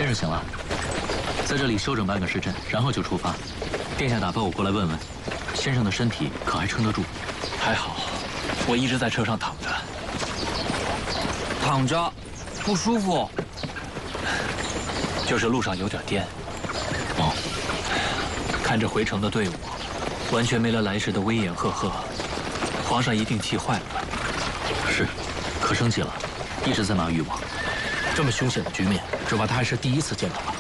先生醒了，在这里休整半个时辰，然后就出发。殿下打发我过来问问，先生的身体可还撑得住？ 还好，我一直在车上躺着。 躺着，不舒服。 就是路上有点颠。 哦， 看着回城的队伍，完全没了来时的威严赫赫，皇上一定气坏了。 是，可生气了，一直在骂誉王。 这么凶险的局面，只怕他还是第一次见到吧。